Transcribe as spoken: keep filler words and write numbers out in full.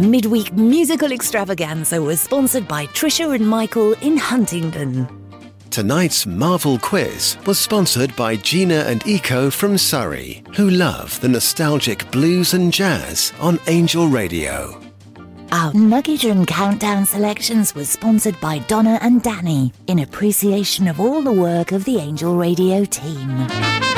midweek musical extravaganza was sponsored by Trisha and Michael in Huntingdon. Tonight's Marvel quiz was sponsored by Gina and Eco from Surrey, who love the nostalgic blues and jazz on Angel Radio. Our Nugget and Countdown selections was sponsored by Donna and Danny in appreciation of all the work of the Angel Radio team.